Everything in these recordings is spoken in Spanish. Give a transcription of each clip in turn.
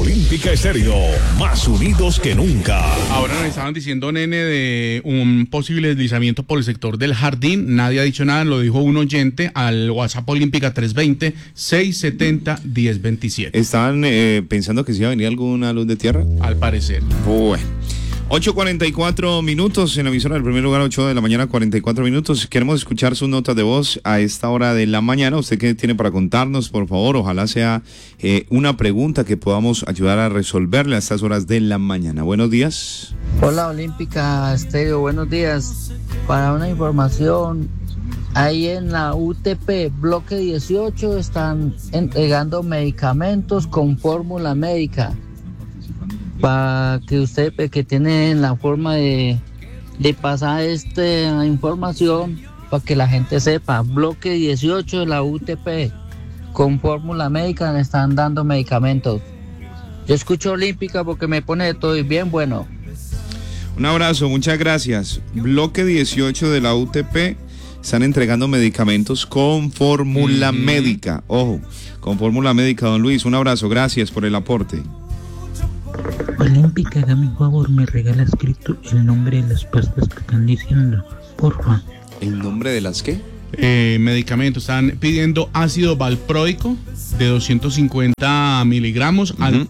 Olímpica Estéreo, más unidos que nunca. Ahora nos estaban diciendo, nene, de un posible deslizamiento por el sector del Jardín. Nadie ha dicho nada, lo dijo un oyente al WhatsApp Olímpica 320-670-1027. ¿Estaban pensando que se iba a venir alguna luz de tierra? Al parecer. Bueno. 8:44 minutos en la emisora del primer lugar, 8 de la mañana, 44 minutos. Queremos escuchar sus notas de voz a esta hora de la mañana. ¿Usted qué tiene para contarnos, por favor? Ojalá sea una pregunta que podamos ayudar a resolverle a estas horas de la mañana. Buenos días. Hola Olímpica Estéreo, buenos días. Para una información, ahí en la UTP, bloque 18, están entregando medicamentos con fórmula médica. Para que usted que tiene la forma de pasar esta información, para que la gente sepa, bloque 18 de la UTP, con fórmula médica le están dando medicamentos. Yo escucho Olímpica porque me pone de todo y bien bueno. Un abrazo, muchas gracias. Bloque 18 de la UTP, están entregando medicamentos con fórmula médica. Ojo, con fórmula médica, don Luis, un abrazo, gracias por el aporte. Olímpica, dame un favor, me regala escrito el nombre de las pastas que están diciendo, porfa. ¿El nombre de las qué? Medicamentos, están pidiendo ácido valproico de 250 miligramos al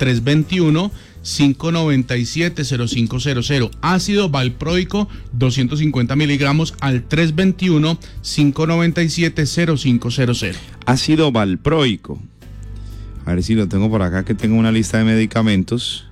321-597-0500. Ácido valproico 250 miligramos al 321-597-0500. Ácido valproico. A ver si lo tengo por acá, que tengo una lista de medicamentos.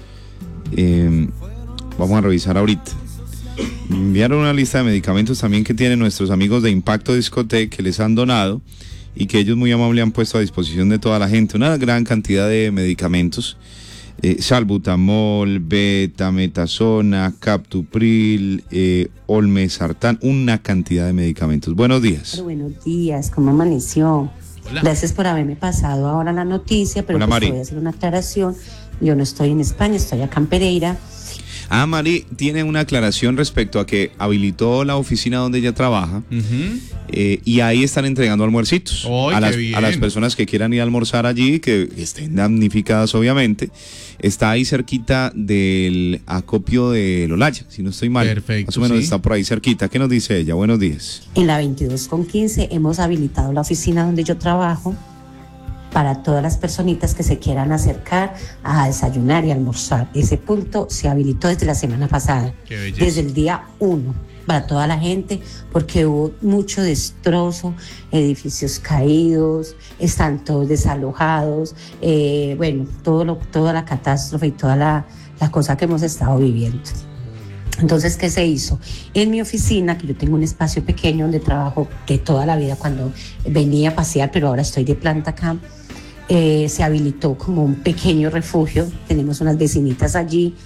Vamos a revisar ahorita. Enviaron una lista de medicamentos también que tienen nuestros amigos de Impacto Discotec, que les han donado y que ellos muy amablemente han puesto a disposición de toda la gente. Una gran cantidad de medicamentos. Salbutamol, betametasona, captopril, olmesartán, una cantidad de medicamentos. Buenos días. Buenos días, ¿cómo amaneció? Hola. Gracias por haberme pasado ahora la noticia, pero Hola, pues Mari. voy a hacer una aclaración. Yo no estoy en España, estoy acá en Pereira. Ah, Mari tiene una aclaración respecto a que habilitó la oficina donde ella trabaja y ahí están entregando almuercitos a las personas que quieran ir a almorzar allí, que estén damnificadas obviamente. Está ahí cerquita del acopio de Lolaya, si no estoy mal. Perfecto, más o menos sí. Está por ahí cerquita. ¿Qué nos dice ella? Buenos días. En la 22/15 hemos habilitado la oficina donde yo trabajo para todas las personitas que se quieran acercar a desayunar y almorzar. Ese punto se habilitó desde la semana pasada, Qué belleza. desde el día 1, para toda la gente, porque hubo mucho destrozo, edificios caídos, están todos desalojados, bueno, toda la catástrofe y toda la cosa que hemos estado viviendo. Entonces, ¿qué se hizo? En mi oficina, que yo tengo un espacio pequeño donde trabajo de toda la vida cuando venía a pasear, pero ahora estoy de planta acá, se habilitó como un pequeño refugio. Tenemos unas vecinitas allí,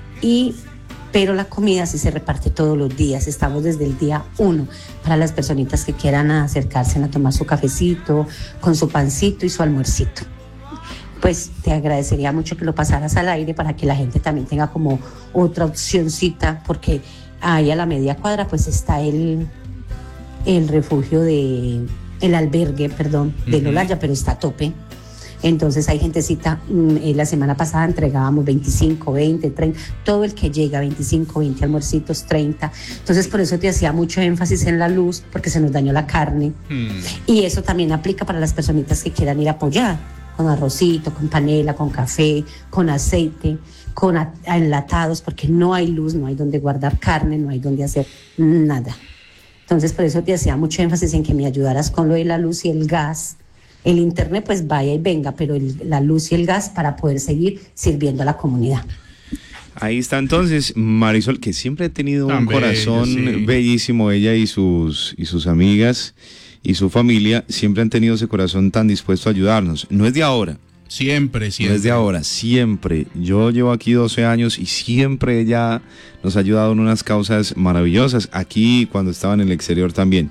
pero la comida sí se reparte todos los días. Estamos desde el día 1 para las personitas que quieran acercarse a tomar su cafecito, con su pancito y su almuercito. Pues te agradecería mucho que lo pasaras al aire para que la gente también tenga como otra opcioncita, porque ahí a la media cuadra pues está el refugio el albergue, de Lolaya, pero está a tope. Entonces hay gentecita, la semana pasada entregábamos 25, 20, 30, todo el que llega, 25, 20 almuercitos, 30. Entonces por eso te hacía mucho énfasis en la luz, porque se nos dañó la carne. Y eso también aplica para las personitas que quieran ir a apoyar, con arrocito, con panela, con café, con aceite, con enlatados, porque no hay luz, no hay donde guardar carne, no hay donde hacer nada. Entonces por eso te hacía mucho énfasis en que me ayudaras con lo de la luz y el gas. El internet pues vaya y venga, pero la luz y el gas para poder seguir sirviendo a la comunidad. Ahí está entonces Marisol, que siempre ha tenido Tan un corazón bello, sí. bellísimo. Ella y sus amigas y su familia siempre han tenido ese corazón tan dispuesto a ayudarnos. No es de ahora. Siempre. No es de ahora, siempre. Yo llevo aquí 12 años y siempre ella nos ha ayudado en unas causas maravillosas. Aquí cuando estaba en el exterior también.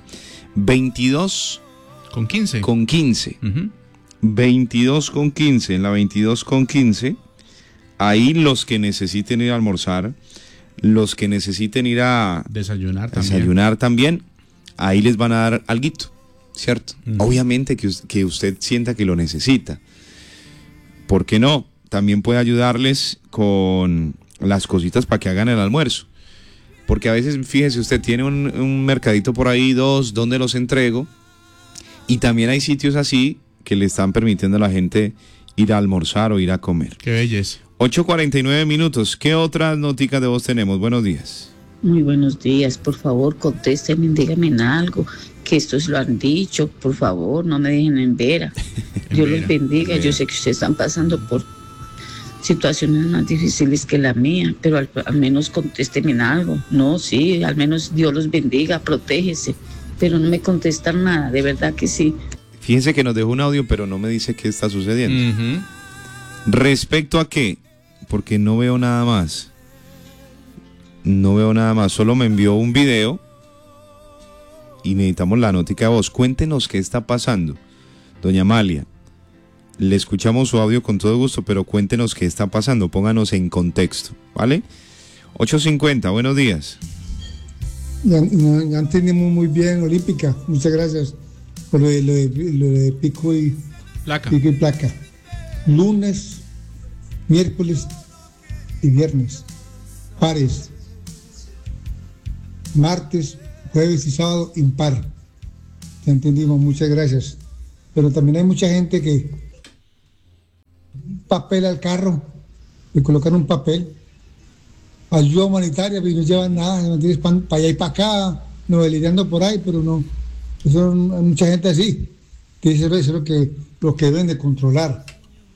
22 con 15. 22 con 15. En la 22 con 15, ahí los que necesiten ir a almorzar, los que necesiten ir a desayunar también, ahí les van a dar alguito, ¿cierto? Obviamente que usted sienta que lo necesita. ¿Por qué no? también puede ayudarles con las cositas para que hagan el almuerzo. Porque a veces, fíjese usted, tiene un mercadito por ahí, 2, donde los entrego. Y también hay sitios así que le están permitiendo a la gente ir a almorzar o ir a comer. Qué belleza. 8:49 minutos. ¿Qué otras noticas de voz tenemos? Buenos días. Muy buenos días, por favor, contéstenme, díganme en algo, que estos lo han dicho, por favor, no me dejen en vera. Dios los bendiga, yo sé que ustedes están pasando por situaciones más difíciles que la mía, pero al menos contéstenme en algo. No, sí, al menos Dios los bendiga, protégese, pero no me contestan nada, de verdad que sí. Fíjense que nos dejó un audio, pero no me dice qué está sucediendo. ¿Respecto a qué? Porque no veo nada más. No veo nada más, solo me envió un video y necesitamos la notica de voz. Cuéntenos qué está pasando, doña Amalia. Le escuchamos su audio con todo gusto, pero cuéntenos qué está pasando, pónganos en contexto, ¿vale? 8:50, buenos días. Ya entendimos muy bien, Olímpica, muchas gracias por lo de pico y placa. Lunes, miércoles y viernes, pares. Martes, jueves y sábado, impar. Ya entendimos, muchas gracias. Pero también hay mucha gente que papel al carro, le colocan un papel, ayuda humanitaria, pero no llevan nada, no tienes para allá y para acá, novelizando por ahí, pero no. Eso, hay mucha gente así, que eso es lo que deben de controlar,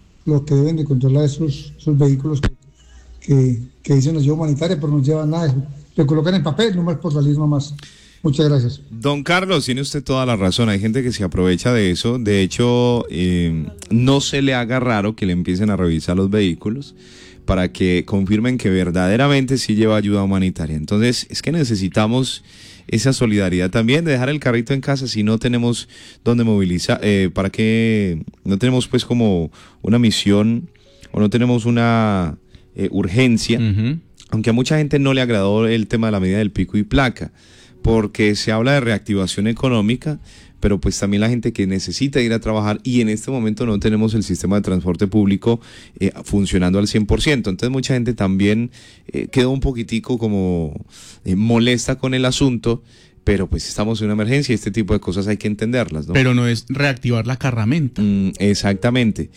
esos vehículos que dicen ayuda humanitaria, pero no llevan nada. Le colocan en papel, nomás por salir nomás. Muchas gracias. Don Carlos, tiene usted toda la razón. Hay gente que se aprovecha de eso. De hecho, no se le haga raro que le empiecen a revisar los vehículos para que confirmen que verdaderamente sí lleva ayuda humanitaria. Entonces, es que necesitamos esa solidaridad también de dejar el carrito en casa si no tenemos dónde movilizar, para que no tenemos pues como una misión o no tenemos una urgencia. Aunque a mucha gente no le agradó el tema de la medida del pico y placa, porque se habla de reactivación económica, pero pues también la gente que necesita ir a trabajar y en este momento no tenemos el sistema de transporte público funcionando al 100%. Entonces mucha gente también quedó un poquitico como molesta con el asunto, pero pues estamos en una emergencia y este tipo de cosas hay que entenderlas, ¿no? Pero no es reactivar la carramenta. Exactamente.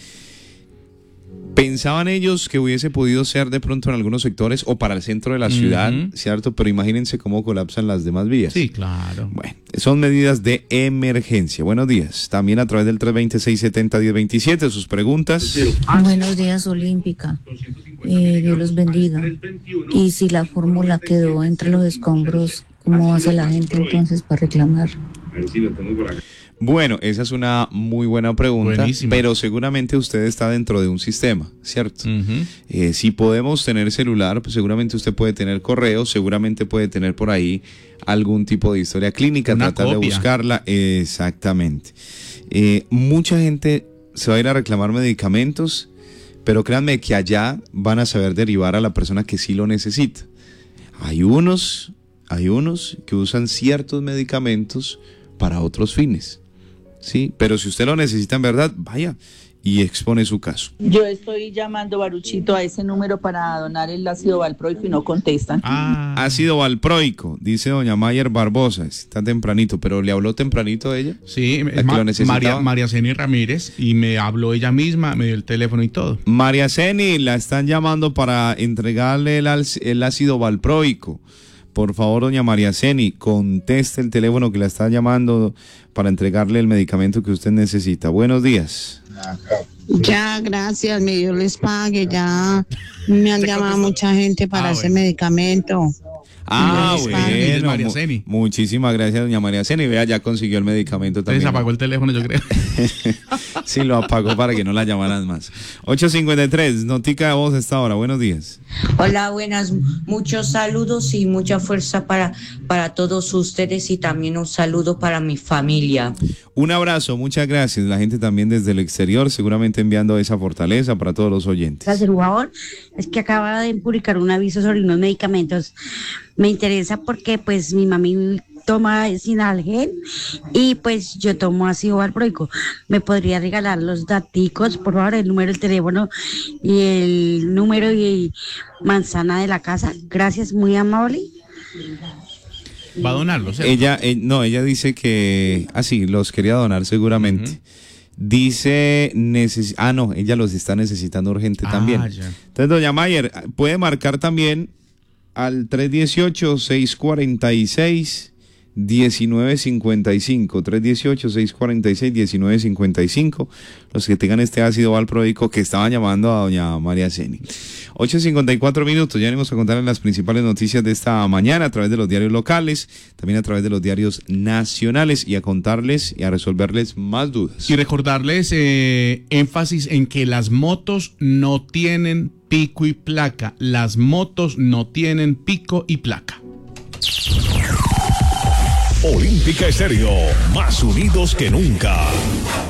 Pensaban ellos que hubiese podido ser de pronto en algunos sectores o para el centro de la ciudad, ¿cierto? Pero imagínense cómo colapsan las demás vías. Sí, claro. Bueno, son medidas de emergencia. Buenos días. También a través del 320-670-1027, sus preguntas. Buenos días, Olímpica. Dios los bendiga. Y si la fórmula quedó entre los escombros, ¿cómo hace la gente entonces para reclamar? Bueno, esa es una muy buena pregunta. Buenísima. Pero seguramente usted está dentro de un sistema, ¿cierto? Si podemos tener celular, pues seguramente usted puede tener correo, seguramente puede tener por ahí algún tipo de historia clínica, tratar de buscarla. Exactamente. Mucha gente se va a ir a reclamar medicamentos, pero créanme que allá van a saber derivar a la persona que sí lo necesita. Hay unos que usan ciertos medicamentos para otros fines. Sí, pero si usted lo necesita en verdad, vaya y expone su caso. Yo estoy llamando, Baruchito, a ese número para donar el ácido valproico y no contestan. Ácido valproico, dice doña Mayer Barbosa, está tempranito, pero ¿le habló tempranito ella? Sí, María Ceni Ramírez, y me habló ella misma, me dio el teléfono y todo. María Ceni, la están llamando para entregarle el ácido valproico. Por favor, doña María Ceni, conteste el teléfono que la está llamando para entregarle el medicamento que usted necesita. Buenos días. Ya, gracias, mi Dios les pague. Ya me han llamado mucha gente para ese medicamento. Bueno, María Ceni. Muchísimas gracias, doña María Ceni. Vea, ya consiguió el medicamento también. Se apagó el teléfono, yo creo. Sí, lo apagó para que no la llamaran más. 8:53, notica de voz a esta hora. Buenos días. Hola, buenas. Muchos saludos y mucha fuerza para todos ustedes y también un saludo para mi familia. Un abrazo, muchas gracias. La gente también desde el exterior, seguramente enviando esa fortaleza para todos los oyentes. Gracias, por favor. Es que acaba de publicar un aviso sobre unos medicamentos. Me interesa porque pues mi mami toma Sinalgen y pues yo tomo ácido valproico. ¿Me podría regalar los daticos, por favor, el número del teléfono y el número y manzana de la casa? Gracias, muy amable. Va a donarlos, ¿cierto? Ella dice que sí, los quería donar seguramente. Dice, ella los está necesitando urgente también. Ya. Entonces, doña Mayer, puede marcar también al 318-646-1955, 318-646-1955, los que tengan este ácido valproico que estaban llamando a doña María Ceni. 8:54 minutos, ya venimos a contarles las principales noticias de esta mañana a través de los diarios locales, también a través de los diarios nacionales, y a contarles y a resolverles más dudas. Y recordarles énfasis en que las motos no tienen pico y placa. Las motos no tienen pico y placa. Olímpica Estéreo, más unidos que nunca.